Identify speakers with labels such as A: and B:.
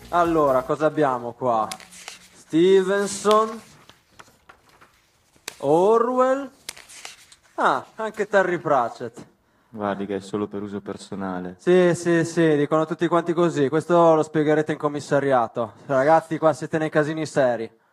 A: Allora, cosa abbiamo qua? Stevenson, Orwell, anche Terry Pratchett.
B: Guardi che è solo per uso personale.
A: Sì, sì, sì, dicono tutti quanti così. Questo lo spiegherete in commissariato. Ragazzi, qua siete nei casini seri.